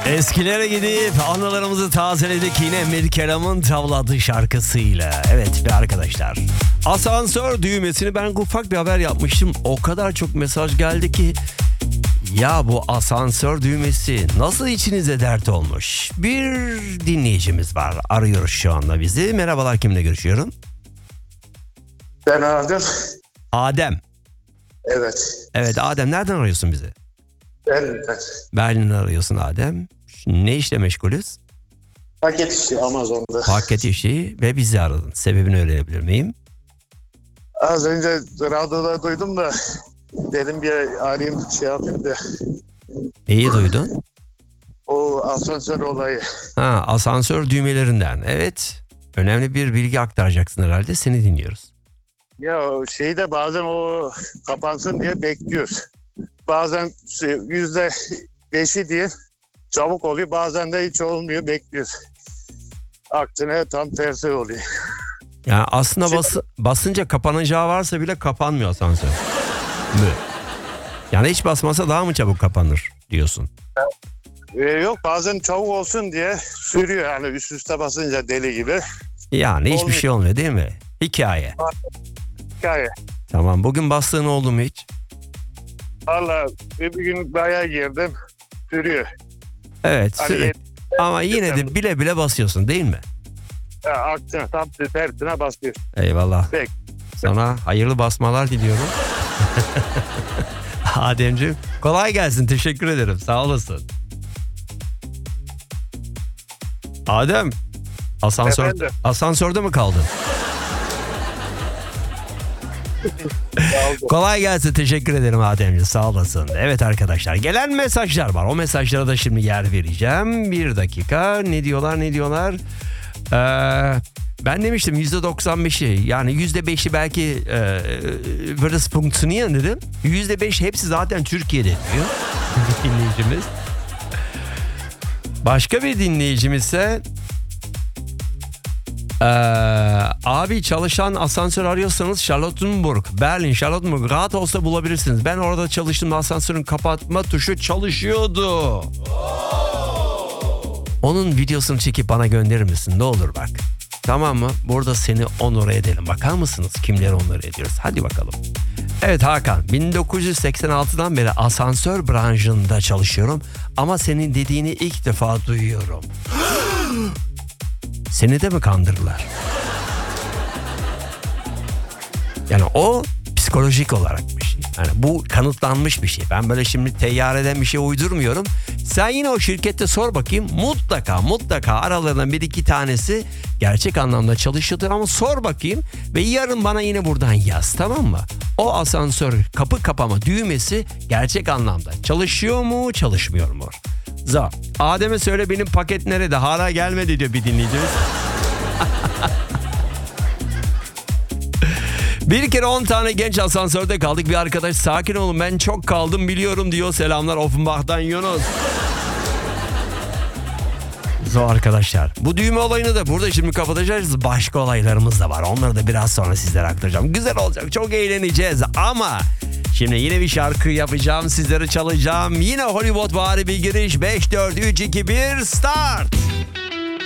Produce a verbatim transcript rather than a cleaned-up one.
Eskilere gidip anılarımızı tazeledik yine Emir Keram'ın tavladığı şarkısıyla. Evet be arkadaşlar. Asansör düğmesini ben ufak bir haber yapmıştım. O kadar çok mesaj geldi ki ya bu asansör düğmesi nasıl içinize dert olmuş? Bir dinleyicimiz var. Arıyoruz şu anda bizi. Merhabalar, kimle görüşüyorum? Ben Adem. Adem. Evet. Evet Adem, nereden arıyorsun bizi? Ben, ben. Berlin'den arıyorsun Adem. Ne işle meşgulüz? Paket işi Amazon'da. Paket işi ve bizi aradın. Sebebini öğrenebilir miyim? Az önce radyoda duydum da dedim bir arayayım şey yapayım da. Neyi duydun? O asansör olayı. Ha, asansör düğmelerinden. Evet. Önemli bir bilgi aktaracaksın herhalde. Seni dinliyoruz. Ya şeyde bazen o kapansın diye bekliyoruz. Bazen yüzde beşi diye çabuk oluyor. Bazen de hiç olmuyor, bekliyoruz. Aksine tam tersi oluyor. Yani aslında bası, basınca kapanacağı varsa bile kapanmıyor asansör. Mü? Yani hiç basmasa daha mı çabuk kapanır diyorsun? Ee, yok bazen çabuk olsun diye sürüyor yani üst üste basınca deli gibi. Yani hiçbir Olmuyor. şey olmuyor değil mi? Hikaye. Hikaye. Tamam, bugün bastığın oldu mu hiç? Valla bir gün bayağı girdim sürüyor. Evet Hani sürekli. Ama yine de bile bile basıyorsun değil mi? Ya, aksine tam tersine basıyor. Eyvallah. Peki. Sana hayırlı basmalar diliyorum. Ademciğim kolay gelsin, teşekkür ederim, sağ olasın. Adem, asansör, Efendim? asansörde mi kaldın? Kolay gelsin, teşekkür ederim Ademciğim, sağ olasın. Evet arkadaşlar, gelen mesajlar var, o mesajlara da şimdi yer vereceğim. Bir dakika, ne diyorlar ne diyorlar? Ee, ben demiştim yüzde doksan beşi, yani yüzde beşi belki e, biraz funktionieren dedim. yüzde beş hepsi zaten Türkiye'de diyor bir dinleyicimiz. Başka bir dinleyicimiz ise Ee, abi çalışan asansör arıyorsanız Charlottenburg, Berlin, Charlottenburg rahat olsa bulabilirsiniz. Ben orada çalıştım, asansörün kapatma tuşu çalışıyordu. Onun videosunu çekip bana gönderir misin? Ne olur bak. Tamam mı? Burada seni onur edelim. Bakar mısınız kimleri onur ediyoruz? Hadi bakalım. Evet Hakan, bin dokuz yüz seksen altıdan beri asansör branşında çalışıyorum. Ama senin dediğini ilk defa duyuyorum. Seni de mi kandırdılar? Yani o psikolojik olarak bir şey. Yani bu kanıtlanmış bir şey. Ben böyle şimdi teyyareden bir şey uydurmuyorum. Sen yine o şirkette sor bakayım. Mutlaka mutlaka aralarından bir iki tanesi gerçek anlamda çalışıyordur ama sor bakayım. Ve yarın bana yine buradan yaz, tamam mı? O asansör kapı kapama düğmesi gerçek anlamda çalışıyor mu, çalışmıyor mu? Za, Adem'e söyle benim paket nerede? Hala gelmedi diyor bir dinleyicimiz. Bir kere on tane genç asansörde kaldık. Bir arkadaş sakin olun ben çok kaldım biliyorum diyor. Selamlar Offenbach'tan Yunus. Zor arkadaşlar. Bu düğme olayını da burada şimdi kapatacağız. Başka olaylarımız da var. Onları da biraz sonra sizlere aktaracağım. Güzel olacak. Çok eğleneceğiz ama şimdi yine bir şarkı yapacağım. Sizlere çalacağım. Yine Hollywood vari bir giriş. beş, dört, üç, iki, bir start.